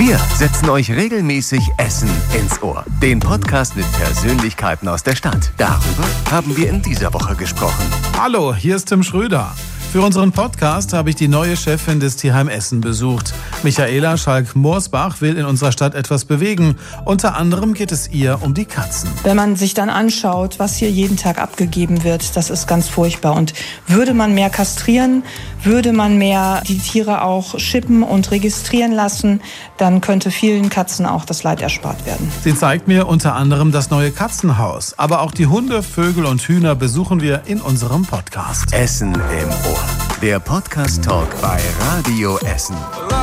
Wir setzen euch regelmäßig Essen ins Ohr. Den Podcast mit Persönlichkeiten aus der Stadt. Darüber haben wir in dieser Woche gesprochen. Hallo, hier ist Tim Schröder. Für unseren Podcast habe ich die neue Chefin des Tierheim Essen besucht. Michaela Schalk-Morsbach will in unserer Stadt etwas bewegen. Unter anderem geht es ihr um die Katzen. Wenn man sich dann anschaut, was hier jeden Tag abgegeben wird, das ist ganz furchtbar. Und würde man mehr kastrieren, würde man mehr die Tiere auch chippen und registrieren lassen, dann könnte vielen Katzen auch das Leid erspart werden. Sie zeigt mir unter anderem das neue Katzenhaus. Aber auch die Hunde, Vögel und Hühner besuchen wir in unserem Podcast. Essen im Ohr. Der Podcast-Talk bei Radio Essen.